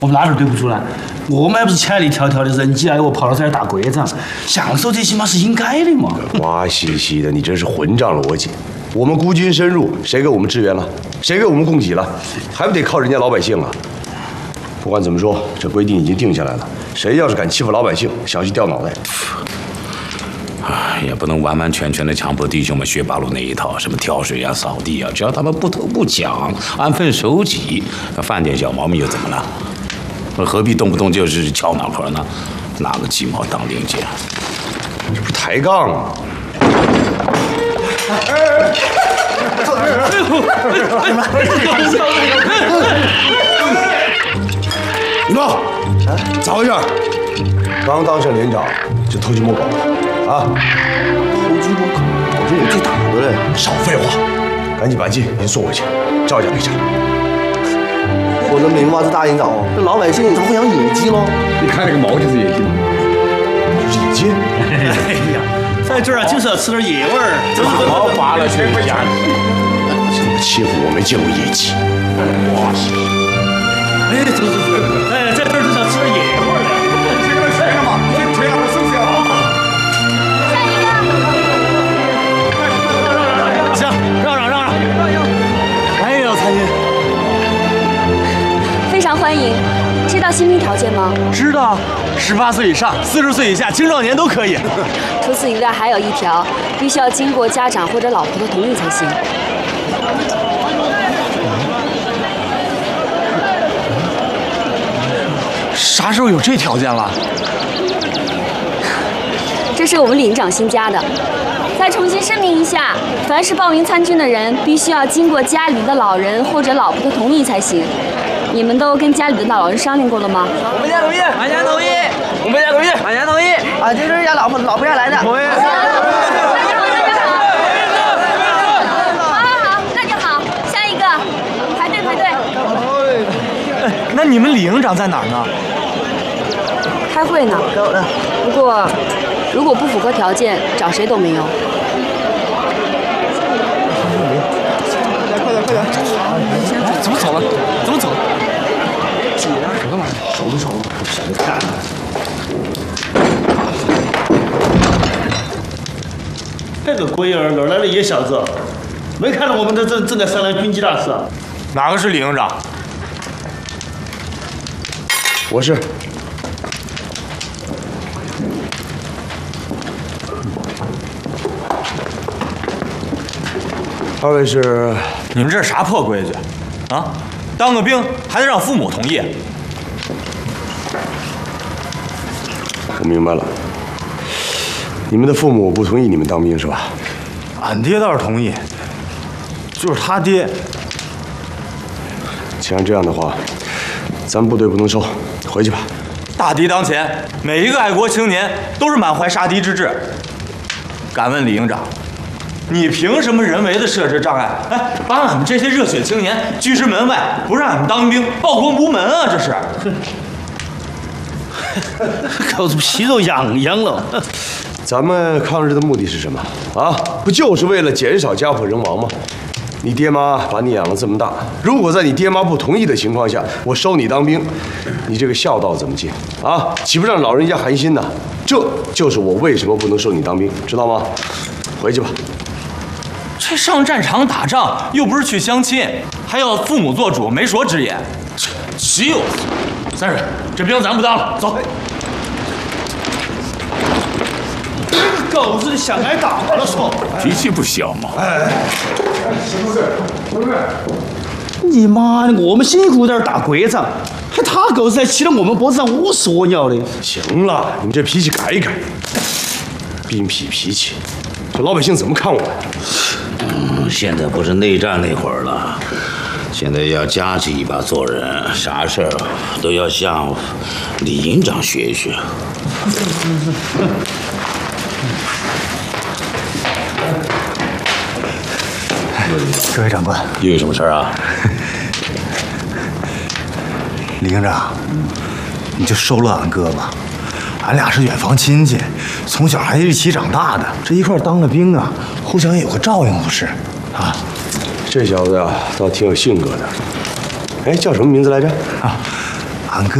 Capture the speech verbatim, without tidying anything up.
我们哪点对不住呢？我们还不是千里迢迢的人挤爱我跑到这儿打鬼场，享受这些嘛是应该的嘛。 瓜兮兮的，你这是混账逻辑。我们孤军深入，谁给我们支援了？谁给我们供给了？还不得靠人家老百姓啊！不管怎么说，这规定已经定下来了，谁要是敢欺负老百姓，小心掉脑袋。 唉，也不能完完全全的强迫弟兄们学八路那一套，什么挑水啊、扫地啊，只要他们不偷不抢，安分守己，犯点小毛病又怎么了？何必动不动就是敲脑壳呢？拿个鸡毛当令箭， 这不抬杠吗？你们咋回事？刚当上连长就偷鸡摸狗了啊？ 偷鸡摸狗，我这有最打的嘞！ 少废话，赶紧把记您送回去，照价赔偿。 我能明白这大营长哦，这老百姓他会养野鸡喽？ 你看那个毛就是野鸡吗？ 野鸡？ 哎呀，在这儿啊就是要吃点野味儿， 这是毛发了去养。 这么欺负我没见过野鸡。 哇塞！ 哎，走走走，哎，在这儿就是要吃点野味儿的。 这个谁干嘛？这腿啊，收拾啊！ 行，让让让让！哎呦，参军， 非常欢迎。知道新兵条件吗？ 知道，十八岁以上、四十岁以下青少年都可以。 除此以外，还有一条，必须要经过家长或者老婆的同意才行。 啥时候有这条件了？ 这是我们李营长新加的。再重新声明一下，凡是报名参军的人，必须要经过家里的老人或者老婆的同意才行。你们都跟家里的老人商量过了吗？ 我们家同意，俺家同意，我们家同意，俺家同意，俺这是家老婆老婆家来的。同意。 好好好，那就好。下一个，排队排队。 哎，那你们李营长在哪儿呢？ 开会呢。不过，如果不符合条件，找谁都没用。 快点快点！ 怎么走了？怎么走了？ 手干嘛？手都手，闪着看。 这个龟儿哪来的野小子？没看到我们这正正在商量军机大事啊？ 哪个是李营长？ 我是。二位是？ 你们这是啥破规矩？啊，当个兵还得让父母同意？ 我明白了，你们的父母不同意你们当兵是吧？ 俺爹倒是同意，就是他爹。 既然这样的话，咱们部队不能收，回去吧。 大敌当前，每一个爱国青年都是满怀杀敌之志。敢问李营长，你凭什么人为的设置障碍？哎，把俺们这些热血青年拒之门外，不让俺们当兵，报国无门啊！这是。 口子皮肉痒痒了。 咱们抗日的目的是什么啊？不就是为了减少家破人亡吗？你爹妈把你养了这么大，如果在你爹妈不同意的情况下，我收你当兵，你这个孝道怎么尽啊？岂不让老人家寒心呐？这就是我为什么不能收你当兵，知道吗？回去吧。 这上战场打仗又不是去相亲，还要父母做主，媒妁之言，岂有？三水，这兵咱不当了，走。 狗子想挨打了说， 脾气不小嘛。 哎，同志，同志，你妈的，我们辛苦在这打鬼仗，还他狗子在骑到我们脖子上捂死我鸟的。 行了，你们这脾气改一改，兵痞脾气，这老百姓怎么看我呀？ 嗯，现在不是内战那会儿了，现在要夹起一把做人，啥事儿都要向李营长学一学。 各位长官， 又有什么事儿啊？ 李营长，你就收了俺哥吧，俺俩是远房亲戚，从小还一起长大的，这一块当了兵啊，互相也有个照应，不是？啊， 这小子呀，倒挺有性格的。哎，叫什么名字来着？ 啊， 俺哥